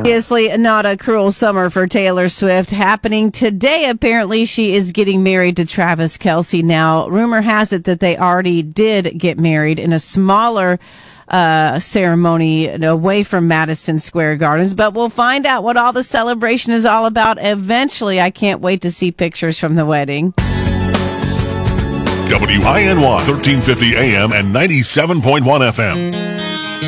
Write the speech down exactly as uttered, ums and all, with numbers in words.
Obviously, not a cruel summer for Taylor Swift. Happening today, apparently, she is getting married to Travis Kelce. Now, rumor has it that they already did get married in a smaller uh ceremony away from Madison Square Gardens, but we'll find out what all the celebration is all about eventually. I can't wait to see pictures from the wedding. W I N Y, thirteen fifty A M and ninety-seven point one F M.